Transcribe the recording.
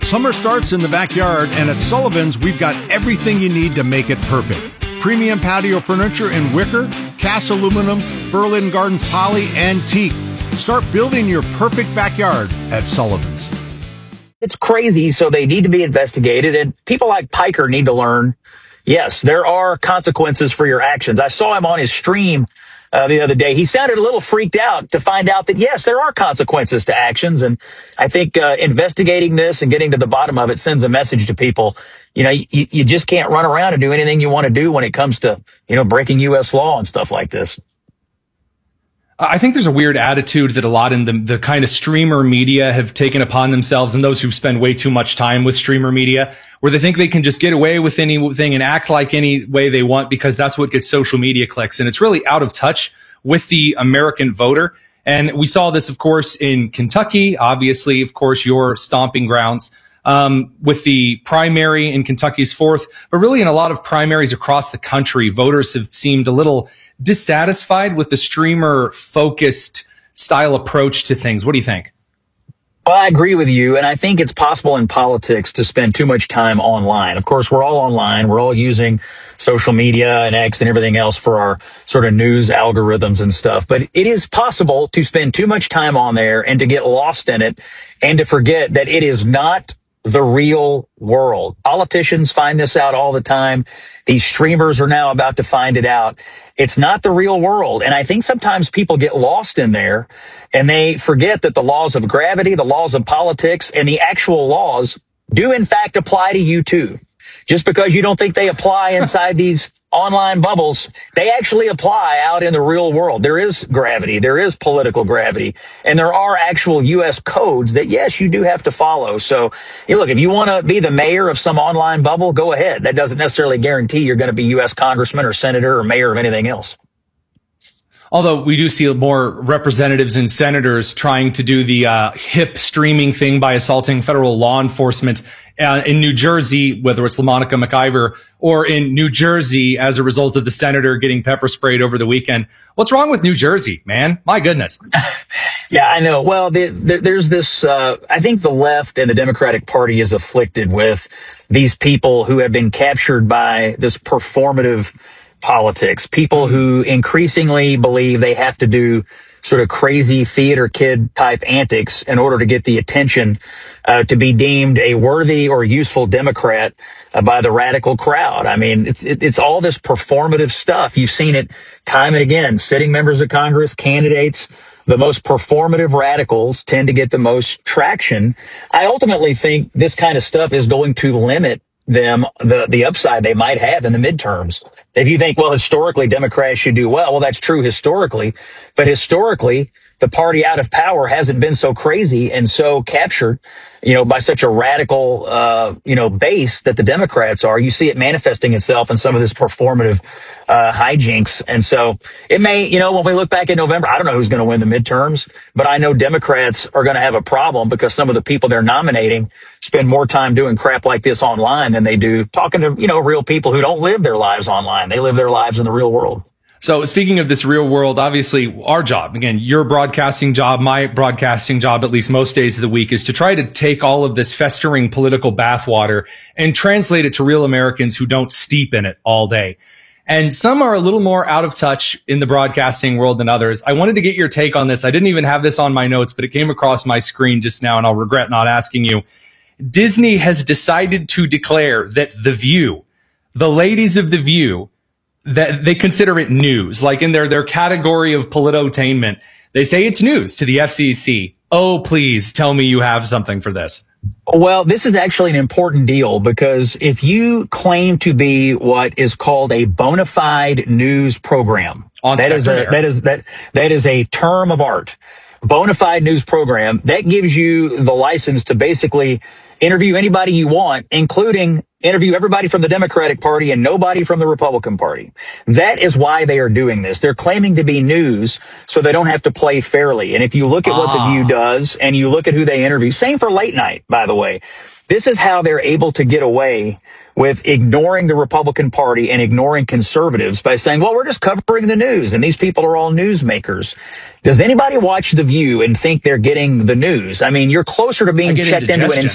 Summer starts in the backyard, and at Sullivan's, we've got everything you need to make it perfect. Premium patio furniture in wicker, cast aluminum, Berlin Gardens poly, and teak. Start building your perfect backyard at Sullivan's. It's crazy, so they need to be investigated, and people like Piker need to learn, yes, there are consequences for your actions. I saw him on his stream the other day. He sounded a little freaked out to find out that, yes, there are consequences to actions. And I think investigating this and getting to the bottom of it sends a message to people. You know, you just can't run around and do anything you want to do when it comes to, breaking U.S. law and stuff like this. I think there's a weird attitude that a lot in the kind of streamer media have taken upon themselves, and those who spend way too much time with streamer media, where they think they can just get away with anything and act like any way they want because that's what gets social media clicks. And it's really out of touch with the American voter. And we saw this, of course, in Kentucky, obviously, of course, your stomping grounds, with the primary in Kentucky's 4th, but really in a lot of primaries across the country, voters have seemed a little dissatisfied with the streamer focused style approach to things. What do you think? Well, I agree with you, and I think it's possible in politics to spend too much time online. Of course, we're all online. We're all using social media and X and everything else for our sort of news algorithms and stuff. But it is possible to spend too much time on there and to get lost in it and to forget that it is not the real world. Politicians find this out all the time. These streamers are now about to find it out. It's not the real world. And I think sometimes people get lost in there and they forget that the laws of gravity, the laws of politics, and the actual laws do in fact apply to you too. Just because you don't think they apply inside these online bubbles, they actually apply out in the real world. There is gravity, there is political gravity, and there are actual U.S. codes that, yes, you do have to follow. So, look, if you want to be the mayor of some online bubble, go ahead. That doesn't necessarily guarantee you're going to be U.S. congressman or senator or mayor of anything else. Although we do see more representatives and senators trying to do the hip streaming thing by assaulting federal law enforcement in New Jersey, whether it's LaMonica McIver, or in New Jersey as a result of the senator getting pepper sprayed over the weekend. What's wrong with New Jersey, man? My goodness. Yeah, I know. Well, there's this, I think the left and the Democratic Party is afflicted with these people who have been captured by this performative politics, people who increasingly believe they have to do sort of crazy theater kid type antics in order to get the attention to be deemed a worthy or useful Democrat by the radical crowd. I mean, it's all this performative stuff. You've seen it time and again. Sitting members of Congress, candidates, the most performative radicals tend to get the most traction. I ultimately think this kind of stuff is going to limit them, the upside they might have in the midterms. If you think, well, historically, Democrats should do well, that's true historically. But historically, the party out of power hasn't been so crazy and so captured, by such a radical, base that the Democrats are. You see it manifesting itself in some of this performative hijinks. And so it may, when we look back in November, I don't know who's going to win the midterms, but I know Democrats are going to have a problem because some of the people they're nominating spend more time doing crap like this online than they do talking to, real people who don't live their lives online. They live their lives in the real world. So speaking of this real world, obviously our job, again, your broadcasting job, my broadcasting job, at least most days of the week, is to try to take all of this festering political bathwater and translate it to real Americans who don't steep in it all day. And some are a little more out of touch in the broadcasting world than others. I wanted to get your take on this. I didn't even have this on my notes, but it came across my screen just now, and I'll regret not asking you. Disney has decided to declare that The View, the ladies of The View, that they consider it news, like in their category of politotainment. They say it's news to the FCC. Oh, please tell me you have something for this. Well, this is actually an important deal because if you claim to be what is called a bona fide news program, that is a term of art. Bona fide news program, that gives you the license to basically interview anybody you want, including interview everybody from the Democratic Party and nobody from the Republican Party. That is why they are doing this. They're claiming to be news so they don't have to play fairly. And if you look at what The View does and you look at who they interview, same for late night, by the way, this is how they're able to get away with ignoring the Republican Party and ignoring conservatives by saying, well, we're just covering the news and these people are all newsmakers. Does anybody watch The View and think they're getting the news? I mean, you're closer to being checked into an